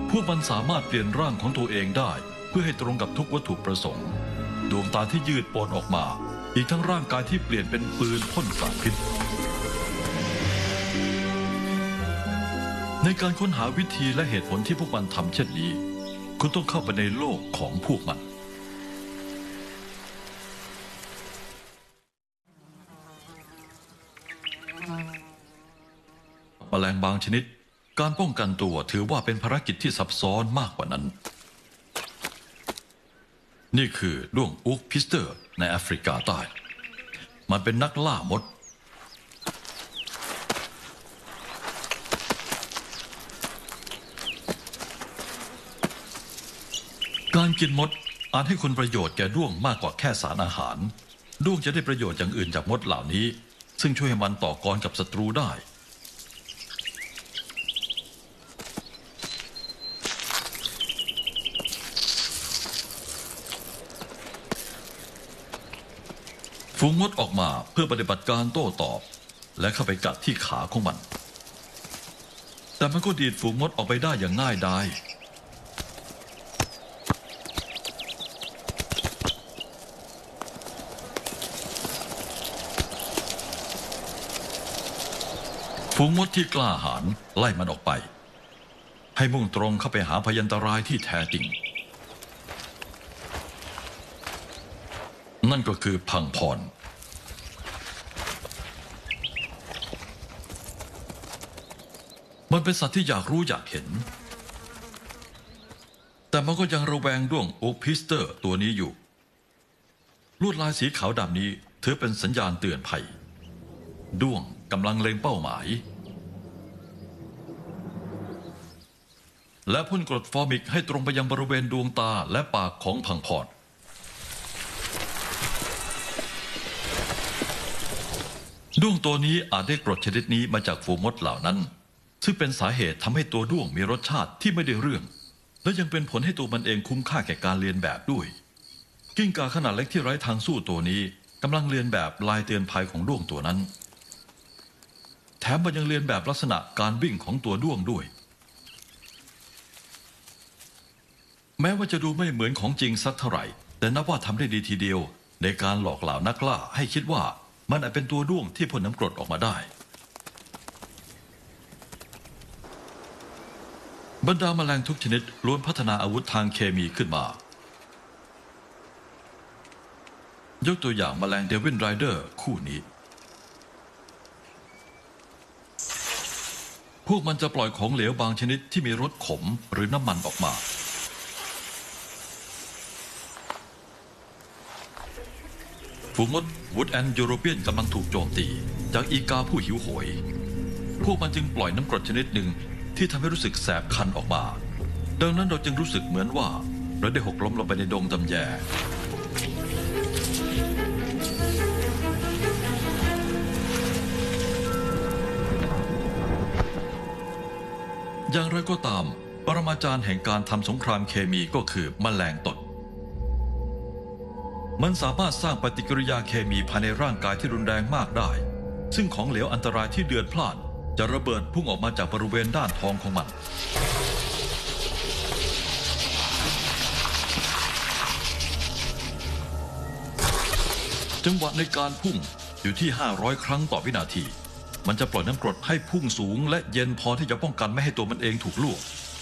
พวกมันสามารถเปลี่ยนร่างของตัวเองได้เพื่อให้ตรงกับทุกวัตถุประสงค์ดวงตาที่ยืดโปนออกมาอีกทั้งร่างกายที่เปลี่ยนเป็นปืนพ่นสารพิษในการค้นหาวิธีและเหตุผลที่พวกมันทำเช่นนี้คุณต้องเข้าไปในโลกของพวกมันแมลงบางชนิดการป้องกันตัวถือว่าเป็นภารกิจที่ซับซ้อนมากกว่านั้นนี่คือด้วงอูกพิสเตอร์ในแอฟริกาใต้มันเป็นนักล่ามดการกินมดอาจให้คุณประโยชน์แก่ด้วงมากกว่าแค่สารอาหารด้วงจะได้ประโยชน์อย่างอื่นจากมดเหล่านี้ซึ่งช่วยให้มันต่อกรกับศัตรูได้ฝูงมดออกมาเพื่อปฏิบัติการโต้ตอบและเข้าไปกัดที่ขาของมันแต่มันก็ดีดฝูงมดออกไปได้อย่างง่ายดายฝูงมดที่กล้าหาญไล่มันออกไปให้มุ่งตรงเข้าไปหาพยันตรายที่แท้จริงนั่นก็คือพังพรมันเป็นสัตว์ที่อยากรู้อยากเห็นแต่มันก็ยังระแวงด้วงโอ๊กพิสเตอร์ตัวนี้อยู่ลวดลายสีขาวดำนี้ถือเป็นสัญญาณเตือนภัยด้วงกำลังเล็งเป้าหมายและพ่นกรดฟอร์มิกให้ตรงไปยังบริเวณดวงตาและปากของพังพรด้วงตัวนี้อาจได้กรดชนิดนี้มาจากฝูงมดเหล่านั้นซึ่งเป็นสาเหตุทำให้ตัวด้วงมีรสชาติที่ไม่ได้เรื่องและยังเป็นผลให้ตัวมันเองคุ้มค่าแก่การเรียนแบบด้วยกิ้งก่าขนาดเล็กที่ไร้ทางสู้ตัวนี้กำลังเรียนแบบลายเตือนภัยของด้วงตัวนั้นแถมมันยังเรียนแบบลักษณะการวิ่งของตัวด้วงด้วยแม้ว่าจะดูไม่เหมือนของจริงสักเท่าไหร่แต่นับว่าทำได้ดีทีเดียวในการหลอกเหล่านักล่าให้คิดว่ามันอาจเป็นตัวด้วงที่พ่นน้ำกรดออกมาได้บรรดาแมลงทุกชนิดล้วนพัฒนาอาวุธทางเคมีขึ้นมายกตัวอย่างแมลงเดวินไรเดอร์คู่นี้พวกมันจะปล่อยของเหลวบางชนิดที่มีรสขมหรือน้ำมันออกมาฝูงมดวูดแอนด์ยูโรเปียนกำลังถูกโจมตีจากอีกาผู้หิวโหยพวกมันจึงปล่อยน้ำกรดชนิดหนึ่งที่ทำให้รู้สึกแสบคันออกมาดังนั้นเราจึงรู้สึกเหมือนว่าเราได้หกล้มลงไปในดงตำแยอย่างไรก็ตามปรมาจารย์แห่งการทำสงครามเคมีก็คือแมลงตดมันสามารถสร้างปฏิกิริยาเคมีภายในร่างกายที่รุนแรงมากได้ซึ่งของเหลวอันตรายที่เดือดพล่านจะระเบิดพุ่งออกมาจากบริเวณด้านท้องของมันจังหวะในการพุ่งอยู่ที่500ครั้งต่อวินาทีมันจะปล่อยน้ำกรดให้พุ่งสูงและเย็นพอที่จะป้องกันไม่ให้ตัวมันเองถูกลวก